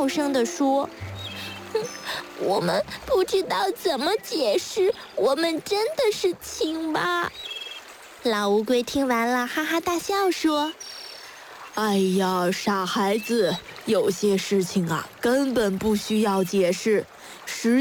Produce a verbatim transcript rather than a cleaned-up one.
小声地说：“哼，我们不知道怎么解释，我们真的是青蛙。”老乌龟听完了，哈哈大笑说：“ 哎呀，傻孩子，有些事情啊，根本不需要解释。实